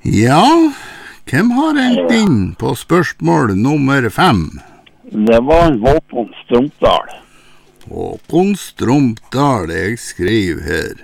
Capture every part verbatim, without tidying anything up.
Ja, hvem har hengt inn på spørsmål nummer fem? Det var en Håkon Strumpdal. Håkon Strumpdal, jeg skriver her.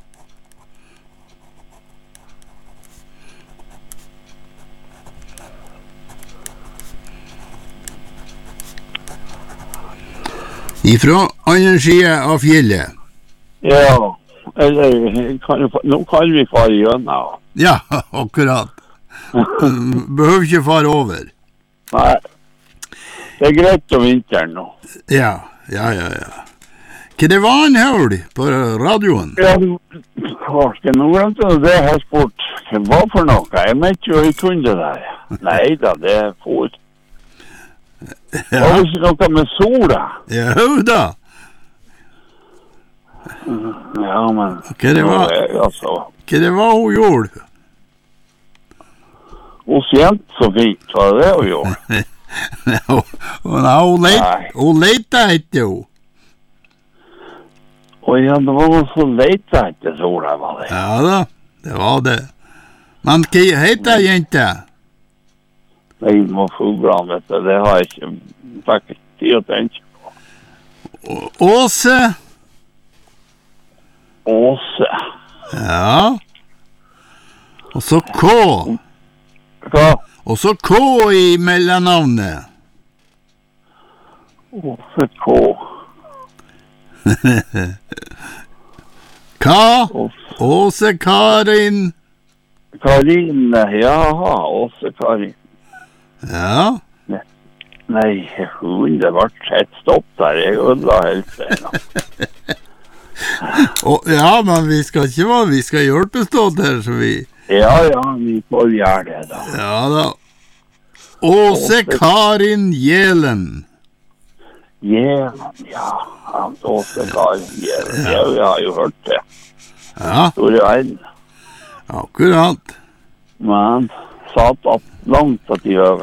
Ifra andre siden av fjellet. Ja, eller kan, nå kan vi fare gjennom. Ja, akkurat. Behøver ikke fare over. Nei, det er greit om vinteren nå. Ja, ja, ja, ja. Hva det var en høl på radioen? Ja, Karsten, nå glemte du det her spurt. Hva var for noe? Jeg mente jo jeg kunne det der. Nei da, det er for... Det var ikke noe med sola. Ja, da. Ja, men... Hva det var, altså, hva det var hun gjorde? Hun kjente så fint, var det hun gjorde? Hun, hun, leit, hun leita etter henne. Å ja, det var noen som leita etter sola, var det? Ja da, det var det. Men hva heter jente? Jeg må fuglene, vet du. Det har jeg ikke fikk tid å tenke på. Åse? Åse. Ja. Og så K. Hva? Og så K i mellomnavnet. Åse K. K. Åse Karin. Karin, jaha, Åse Karin. Ja. Nei, hun, det var et stopp der, jeg ødela helt det. Og, ja, men vi skal ikke være, vi skal hjelpes til her, så vi... Ja, ja, vi får gjøre det da. Ja da. Åse Karin Gjelen. Gjelen, ja. Åse Karin Gjelen, ja, vi har jo hørt det. Ja. Store verden. Akkurat. Men satt at langt at de øver.